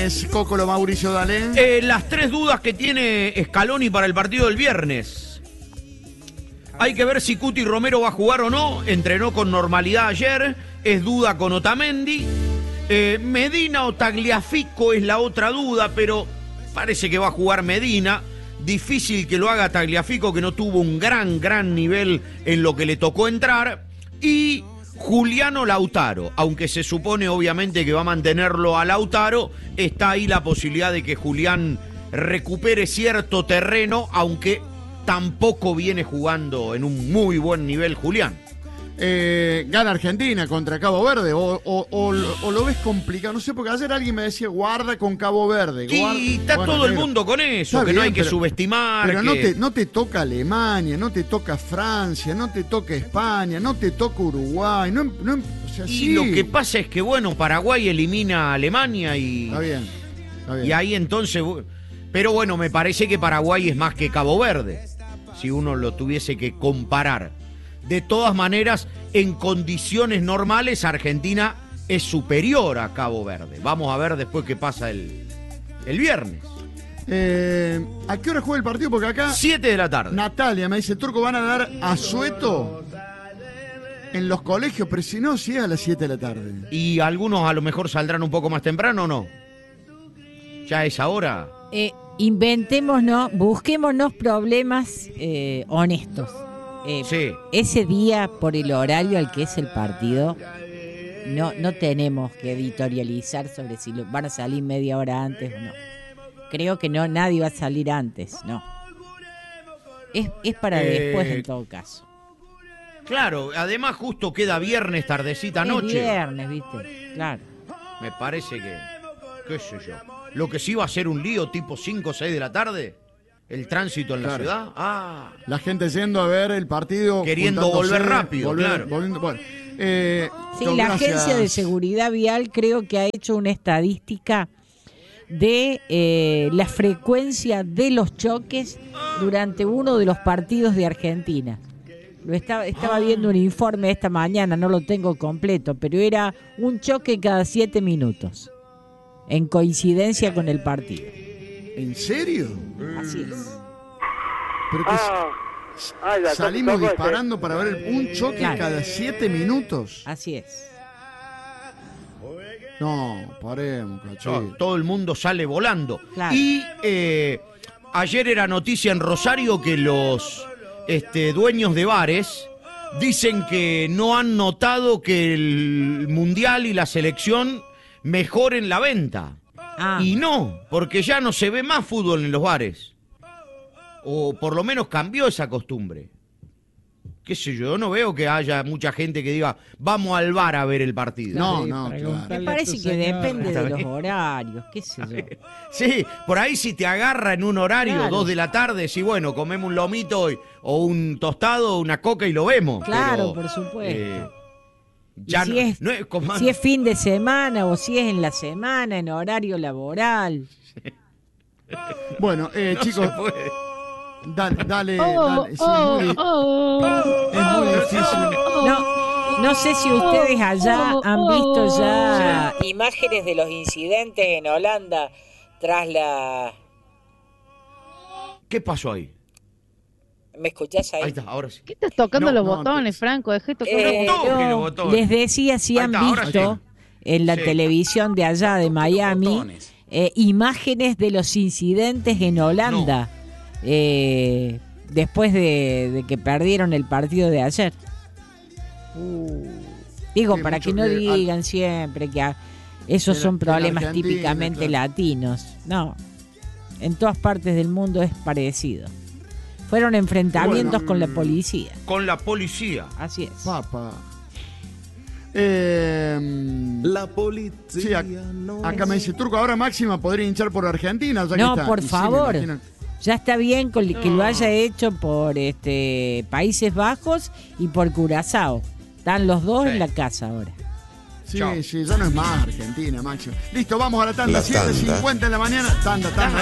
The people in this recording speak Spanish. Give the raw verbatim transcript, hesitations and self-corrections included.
tenés, Cócolo, Mauricio, dale? Eh, las tres dudas que tiene Scaloni para el partido del viernes. Hay que ver si Cuti Romero va a jugar o no. Entrenó con normalidad ayer. Es duda con Otamendi. Eh, Medina o Tagliafico es la otra duda, pero parece que va a jugar Medina. Difícil que lo haga Tagliafico, que no tuvo un gran, gran nivel en lo que le tocó entrar. Y Juliano Lautaro, aunque se supone obviamente que va a mantenerlo a Lautaro, está ahí la posibilidad de que Julián recupere cierto terreno, aunque tampoco viene jugando en un muy buen nivel Julián. Eh, gana Argentina contra Cabo Verde o, o, o, o lo ves complicado, no sé, porque ayer alguien me decía guarda con Cabo Verde. Guarda. Y está bueno, todo el negro. mundo con eso, Está que bien, no hay que pero, subestimar. Pero que... no, te, no te toca Alemania, no te toca Francia, no te toca España, no te toca Uruguay. No, no, o sea, y sí. lo que pasa es que, bueno, Paraguay elimina a Alemania y... Está bien, está bien. Y ahí entonces... Pero bueno, me parece que Paraguay es más que Cabo Verde, si uno lo tuviese que comparar. De todas maneras, en condiciones normales, Argentina es superior a Cabo Verde. Vamos a ver después qué pasa el, el viernes. Eh, ¿A qué hora juega el partido? Porque acá... siete de la tarde. Natalia me dice, Turco, van a dar asueto en los colegios, pero si no, sí es a las siete de la tarde. Y algunos a lo mejor saldrán un poco más temprano, ¿o no? Ya es ahora. Eh, inventémonos, busquémonos problemas eh, honestos. Eh, Sí. Ese día, por el horario al que es el partido, no, no tenemos que editorializar sobre si lo, van a salir media hora antes o no. Creo que no, nadie va a salir antes, no. Es, es para Eh, después en todo caso. Claro, además justo queda viernes, tardecita, Es noche. viernes, ¿viste? Claro. Me parece que, qué sé yo. Lo que sí va a ser un lío tipo cinco o seis de la tarde, el tránsito en la Claro. ciudad. Ah, La gente yendo a ver el partido. Queriendo juntándose, volver rápido, volver- claro. volviendo- bueno, eh, Sí, Tom, la gracias. Agencia de Seguridad Vial creo que ha hecho una estadística de eh, la frecuencia de los choques durante uno de los partidos de Argentina. Lo estaba, estaba viendo un informe esta mañana, no lo tengo completo, pero era un choque cada siete minutos, en coincidencia con el partido. ¿En serio? Así es. Pero que Ah, ah, ya, salimos tampoco, disparando para ver el- un choque Claro. cada siete minutos. Así es. No, paremos, todo, cachito. todo el mundo sale volando. Claro. Y eh, ayer era noticia en Rosario que los este, dueños de bares dicen que no han notado que el Mundial y la selección mejoren la venta. Ah, Y no, porque ya no se ve más fútbol en los bares. O por lo menos cambió esa costumbre. Qué sé yo, yo no veo que haya mucha gente que diga, vamos al bar a ver el partido. No, Sí, no, preguntale claro. me parece a tu que señora. depende Está de los bien. horarios, qué sé yo. Sí, por ahí si te agarra en un horario, Claro. dos de la tarde, sí, bueno, comemos un lomito y- o un tostado, una coca y lo vemos. Claro, pero, por supuesto. eh, Y ya si, no, es, no es como si es fin de semana o si es en la semana, en horario laboral. Bueno, eh, no chicos, se puede. dale, dale, Oh, dale. Sí, oh, muy- oh, es muy difícil. No, no sé si ustedes allá han visto ya imágenes de los incidentes en Holanda tras la... ¿Qué pasó ahí? ¿Me escuchás ahí? Ahí está, ahora sí. ¿Qué estás tocando No, los no, botones, te- Franco? Dejé de tocar Eh, los toque no, los botones. les decía si Ahí han está, ahora visto en la Sí. televisión de allá de Miami eh, imágenes de los incidentes en Holanda eh, después de, de que perdieron el partido de ayer. Digo, Sí, para mucho que no que- digan siempre que a- esos que son la- que problemas la Argentina, típicamente claro. latinos. No, en todas partes del mundo es parecido. Fueron enfrentamientos Bueno, con la mm, policía. Con la policía. Así es. Papá. Eh, La policía. sí, ac- no acá me dice Turco, ahora Máxima podría hinchar por Argentina. ya que No, está. por Y sí, me favor. imagino- Ya está bien con- que lo haya hecho por este Países Bajos y por Curazao. Están los dos Sí. en la casa ahora. Sí, Chao. sí, ya no es más Argentina, Máximo. Listo, vamos a la tanda. La siete tanda. cincuenta de la mañana. Tanda, tanda.